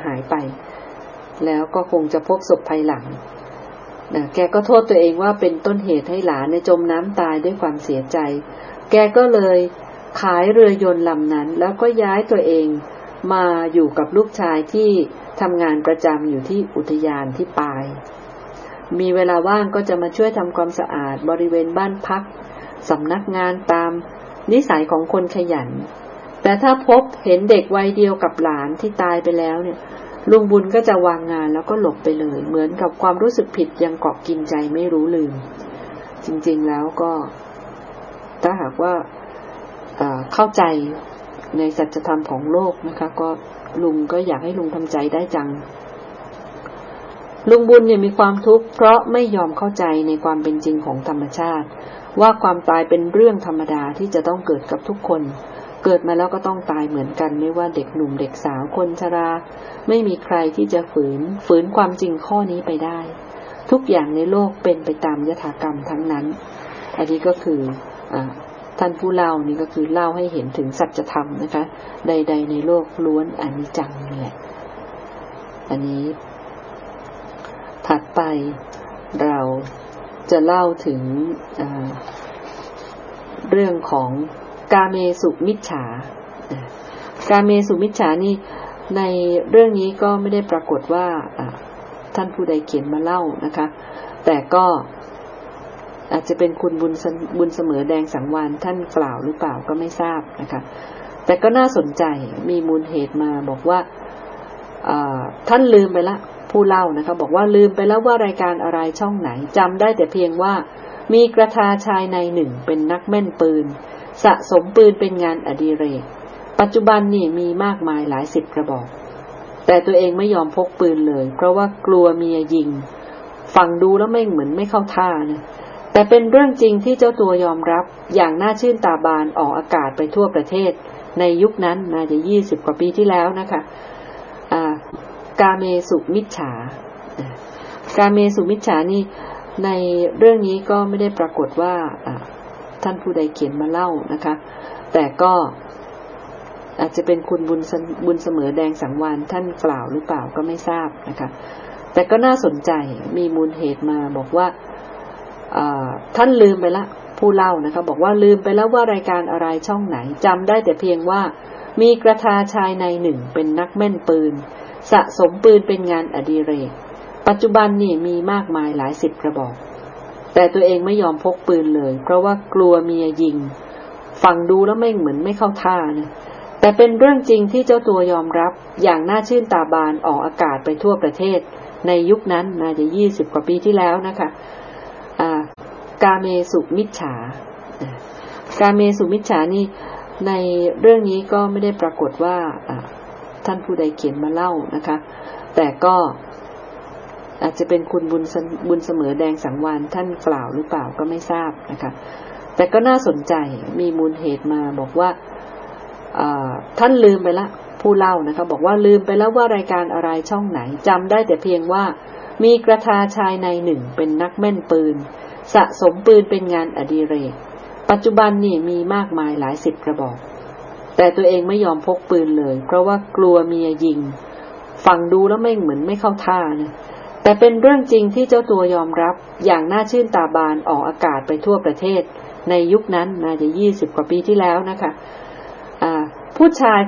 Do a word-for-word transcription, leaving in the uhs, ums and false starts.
ายไปแล้วก็คงจะพบศพภายหลังนะแกก็โทษตัวเองว่าเป็นต้นเหตุให้หลานในจมน้ำตายด้วยความเสียใจแกก็เลยขายเรือยนต์ลำนั้นแล้วก็ย้ายตัวเองมาอยู่กับลูกชายที่ทำงานประจำอยู่ที่อุทยานที่ปายมีเวลาว่างก็จะมาช่วยทำความสะอาดบริเวณบ้านพักสำนักงานตามนิสัยของคนขยันแต่ถ้าพบเห็นเด็กวัยเดียวกับหลานที่ตายไปแล้วเนี่ยลุงบุญก็จะวางงานแล้วก็หลบไปเลยเหมือนกับความรู้สึกผิดยังเกาะกินใจไม่รู้ลืมจริงๆแล้วก็ถ้าหากว่าเข้าใจในสัจธรรมของโลกนะคะก็ลุงก็อยากให้ลุงทำใจได้จังลุงบุญเนี่ยมีความทุกข์เพราะไม่ยอมเข้าใจในความเป็นจริงของธรรมชาติว่าความตายเป็นเรื่องธรรมดาที่จะต้องเกิดกับทุกคนเกิดมาแล้วก็ต้องตายเหมือนกันไม่ว่าเด็กหนุ่มเด็กสาวคนชราไม่มีใครที่จะฝืนฝืนความจริงข้อนี้ไปได้ทุกอย่างในโลกเป็นไปตามยถากรรมทั้งนั้นอันนี้ก็คืออ่าท่านผู้เล่านี่ก็คือเล่าให้เห็นถึงสัจธรรมนะคะใดๆในโลกล้วนอนิจจังนี่แหละอันนี้ถัดไปเราจะเล่าถึงเรื่องของกาเมสุมิจฉากาเมสุมิจฉานี่ในเรื่องนี้ก็ไม่ได้ปรากฏว่าท่านผู้ใดเขียนมาเล่านะคะแต่ก็อาจจะเป็นคุณบุญบุญเสมอแดงสังวานท่านกล่าวหรือเปล่าก็ไม่ทราบนะคะแต่ก็น่าสนใจมีมูลเหตุมาบอกว่าท่านลืมไปละผู้เล่านะคะบอกว่าลืมไปแล้วว่ารายการอะไรช่องไหนจำได้แต่เพียงว่ามีกระทาชายในหนึ่งเป็นนักแม่นปืนสะสมปืนเป็นงานอดิเรกปัจจุบันนี่มีมากมายหลายสิบกระบอกแต่ตัวเองไม่ยอมพกปืนเลยเพราะว่ากลัวเมียยิงฟังดูแล้วไม่เหมือนไม่เข้าท่านะแต่เป็นเรื่องจริงที่เจ้าตัวยอมรับอย่างน่าชื่นตาบานออกอากาศไปทั่วประเทศในยุคนั้นน่าจะยี่สิบกว่าปีที่แล้วนะคะอ่ากาเมสุมิจฉากาเมสุมิจฉานี่ในเรื่องนี้ก็ไม่ได้ปรากฏว่าท่านผู้ใดเขียนมาเล่านะคะแต่ก็อาจจะเป็นคุณบุญบุญเสมอแดงสังวานท่านกล่าวหรือเปล่าก็ไม่ทราบนะคะแต่ก็น่าสนใจมีมูลเหตุมาบอกว่าท่านลืมไปละผู้เล่านะคะบอกว่าลืมไปแล้วว่ารายการอะไรช่องไหนจำได้แต่เพียงว่ามีกระทาชายในหนึ่งเป็นนักแม่นปืนสะสมปืนเป็นงานอดิเรกปัจจุบันนี่มีมากมายหลายสิบกระบอกแต่ตัวเองไม่ยอมพกปืนเลยเพราะว่ากลัวเมียยิงฟังดูแล้วไม่เหมือนไม่เข้าท่านะแต่เป็นเรื่องจริงที่เจ้าตัวยอมรับอย่างน่าชื่นตาบานออกอากาศไปทั่วประเทศในยุคนั้นน่าจะยี่สิบกว่าปีที่แล้วนะคะอ่ากาเมสุมิจฉากาเมสุมิจฉานี่ในเรื่องนี้ก็ไม่ได้ปรากฏว่าท่านผู้ใดเขียนมาเล่านะคะแต่ก็อาจจะเป็นคุณบุญบุญเสมอแดงสังวานท่านกล่าวหรือเปล่าก็ไม่ทราบนะคะแต่ก็น่าสนใจมีมูลเหตุมาบอกว่าท่านลืมไปละผู้เล่านะคะบอกว่าลืมไปแล้วว่ารายการอะไรช่องไหนจำได้แต่เพียงว่ามีกระทาชายในหนึ่งเป็นนักแม่นปืนสะสมปืนเป็นงานอดิเรกปัจจุบันนี่มีมากมายหลายสิบกระบอกแต่ตัวเองไม่ยอมพกปืนเลยเพราะว่ากลัวเมียยิงฟังดูแล้วไม่เหมือนไม่เข้าท่านะแต่เป็นเรื่องจริงที่เจ้าตัวยอมรับอย่างน่าชื่นตาบานออกอากาศไปทั่วประเทศในยุคนั้นน่าจะยี่สิบกว่าปีที่แล้วนะคะอ่าผู้ชาย